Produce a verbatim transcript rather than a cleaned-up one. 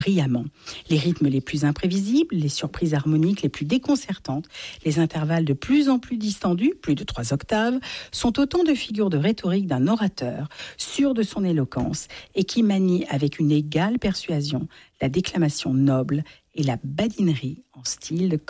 brillamment. Les rythmes les plus imprévisibles, les surprises harmoniques les plus déconcertantes, les intervalles de plus en plus distendus, plus de trois octaves, sont autant de figures de rhétorique d'un orateur, sûr de son éloquence et qui manie avec une égale persuasion la déclamation noble et la badinerie en style de